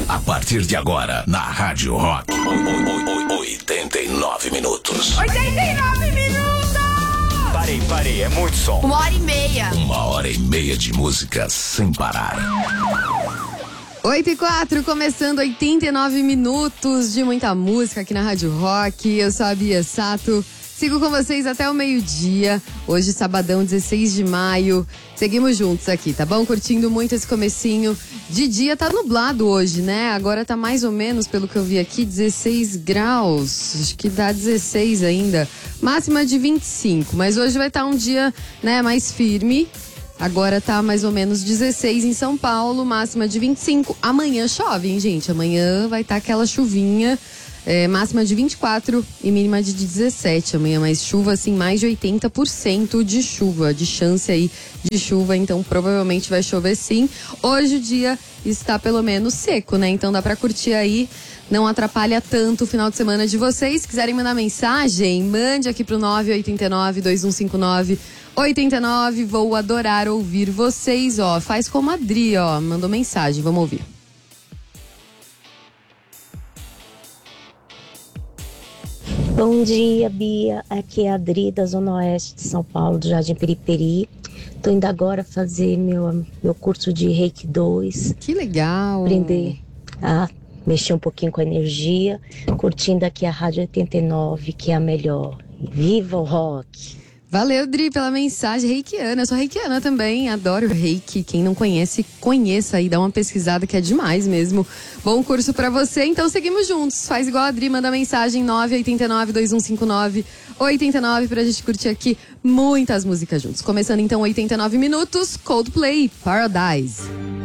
A partir de agora, na Rádio Rock. 89 minutos. 89 minutos! Parei, é muito som. 1h30. 1h30 de música sem parar. 8h04, começando 89 minutos de muita música aqui na Rádio Rock. Eu sou a Bia Sato. Sigo com vocês até o meio-dia. Hoje, sabadão, 16 de maio. Seguimos juntos aqui, tá bom? Curtindo muito esse comecinho de dia. Tá nublado hoje, né? Agora tá mais ou menos, pelo que eu vi aqui, 16 graus. Acho que dá 16 ainda. Máxima de 25. Mas hoje vai estar um dia, né, mais firme. Agora tá mais ou menos 16 em São Paulo, máxima de 25. Amanhã chove, hein, gente? Amanhã vai estar aquela chuvinha. Máxima de 24 e mínima de 17. Amanhã mais chuva, assim, mais de 80% de chuva, de chance aí de chuva, então provavelmente vai chover sim. Hoje o dia está pelo menos seco, né? Então dá pra curtir aí, não atrapalha tanto o final de semana de vocês. Se quiserem mandar mensagem, mande aqui pro 989-2159-89. Vou adorar ouvir vocês, ó. Faz como a Adri, ó, mandou mensagem, vamos ouvir. Bom dia, Bia. Aqui é a Adri, da Zona Oeste de São Paulo, do Jardim Periperi. Tô indo agora fazer meu curso de Reiki 2. Que legal! Aprender a mexer um pouquinho com a energia. Curtindo aqui a Rádio 89, que é a melhor. Viva o rock! Valeu, Dri, pela mensagem reikiana. Eu sou reikiana também, adoro reiki. Quem não conhece, conheça aí, dá uma pesquisada que é demais mesmo. Bom curso pra você, então seguimos juntos. Faz igual a Dri, manda mensagem 989-2159-89 pra gente curtir aqui muitas músicas juntos. Começando então 89 minutos, Coldplay, Paradise.